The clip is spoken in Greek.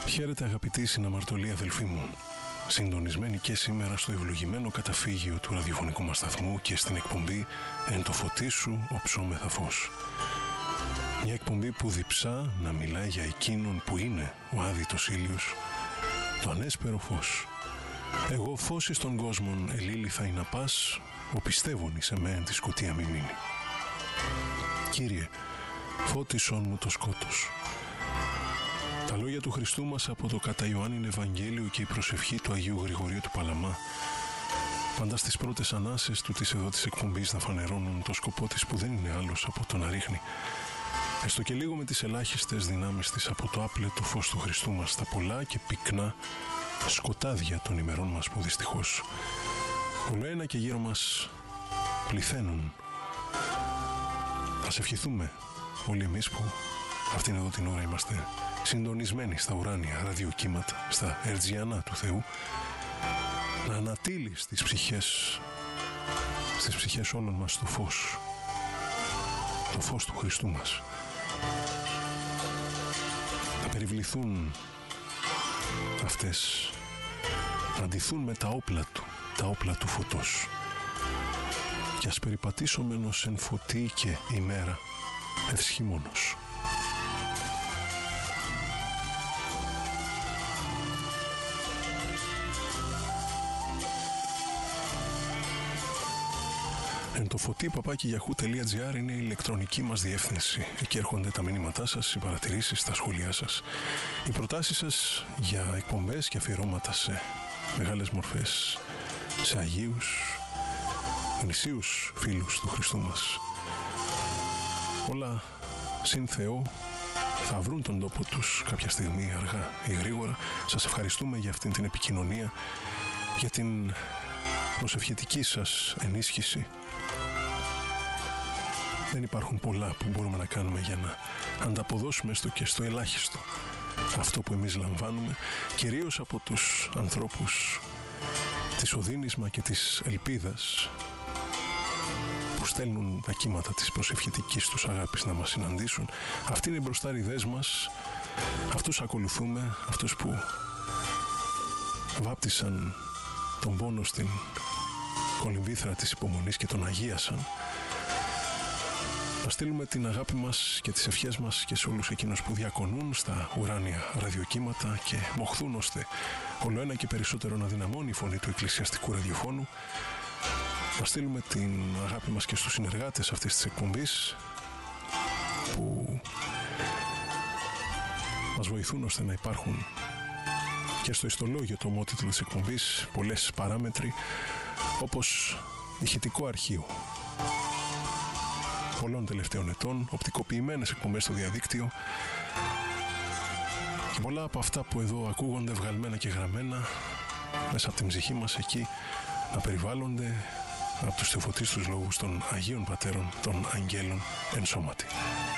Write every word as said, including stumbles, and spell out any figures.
Χαίρετε αγαπητοί συναμαρτωλοί αδελφοί μου, συντονισμένοι και σήμερα στο ευλογημένο καταφύγιο του ραδιοφωνικού μας σταθμού και στην εκπομπή «Εν το φωτί σου οψόμεθα φως». Μια εκπομπή που διψά να μιλάει για εκείνον που είναι ο άδειτος ήλιος, το ανέσπερο φως. Εγώ φως εις των κόσμων ελήλυθα ή να πας, ο πιστεύων εις εμέν τη σκοτία μη μείνει. Κύριε, φώτισόν μου το σκότος. Τα λόγια του Χριστού μας από το κατά Ιωάννην Ευαγγέλιο και η προσευχή του Αγίου Γρηγορίου του Παλαμά, πάντα στις πρώτες ανάσες του της εδώ της εκπομπής να φανερώνουν το σκοπό της που δεν είναι άλλος από το να ρίχνει, έστω και λίγο με τις ελάχιστες δυνάμεις της, από το άπλετο φως του Χριστού μας στα πολλά και πυκνά σκοτάδια των ημερών μας που δυστυχώς ολοένα και γύρω μας πληθαίνουν. Ας ευχηθούμε όλοι εμείς που αυτήν εδώ την ώρα είμαστε συντονισμένοι στα ουράνια ραδιοκύματα, στα ερτζιανά του Θεού, να ανατείλει στις ψυχές, στις ψυχές όλων μας το φως, το φως του Χριστού μας. Να περιβληθούν αυτές, να ντυθούν με τα όπλα του, τα όπλα του φωτός. Και ας περιπατήσομενος εν φωτί και ημέρα ευσχήμονος. Εν το φωτί παπάκι γιαχού.gr είναι η ηλεκτρονική μας διεύθυνση. Εκεί έρχονται τα μηνύματά σας, οι παρατηρήσεις, τα σχόλιά σας, οι προτάσεις σας για εκπομπές και αφιερώματα σε μεγάλες μορφές, σε Αγίους, γνησίους φίλους του Χριστού μας. Όλα συν Θεό θα βρουν τον τόπο τους κάποια στιγμή, αργά ή γρήγορα. Σας ευχαριστούμε για αυτήν την επικοινωνία, για την προσευχητική σας ενίσχυση. Δεν υπάρχουν πολλά που μπορούμε να κάνουμε για να ανταποδώσουμε στο και στο ελάχιστο αυτό που εμείς λαμβάνουμε, κυρίως από τους ανθρώπους της οδύνης μα και της ελπίδας, που στέλνουν τα κύματα της προσευχητικής τους αγάπης να μας συναντήσουν. Αυτοί είναι οι μπροστάριδές μας, αυτούς ακολουθούμε, αυτούς που βάπτισαν τον πόνο στην κολυμβήθρα της υπομονής και τον αγίασαν. Να στείλουμε την αγάπη μας και τις ευχές μας και σε όλους εκείνους που διακονούν στα ουράνια ραδιοκύματα και μοχθούν ώστε ολοένα και περισσότερο να δυναμώνει η φωνή του εκκλησιαστικού ραδιοφώνου. Να στείλουμε την αγάπη μας και στους συνεργάτες αυτής της εκπομπής που μας βοηθούν ώστε να υπάρχουν και στο ιστολόγιο, το ομότιτλο της εκπομπής, πολλές παράμετροι, όπως ηχητικό αρχείο πολλών τελευταίων ετών, οπτικοποιημένες εκπομπές στο διαδίκτυο και πολλά από αυτά που εδώ ακούγονται βγαλμένα και γραμμένα μέσα από την ψυχή μας, εκεί να περιβάλλονται από τους θεοφωτίστους λόγους των Αγίων Πατέρων των Αγγέλων εν σώματι.